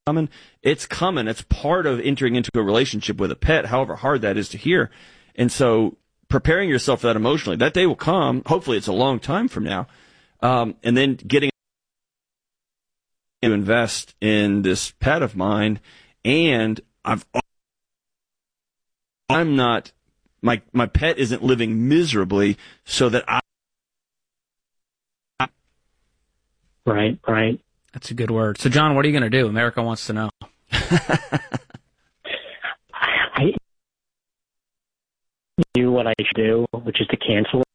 coming. It's coming. It's part of entering into a relationship with a pet, however hard that is to hear. And so preparing yourself for that emotionally, that day will come. Hopefully it's a long time from now. And then getting to invest in this pet of mine. And I'm not, my pet isn't living miserably so that Right. That's a good word. So, John, what are you going to do? America wants to know. I do what I should do, which is to cancel